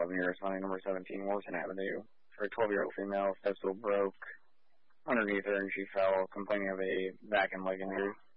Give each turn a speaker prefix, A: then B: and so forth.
A: years, hunting number 17, Wilson Avenue, for a 12-year-old female. Festival broke underneath her and she fell, complaining of a back and leg injury.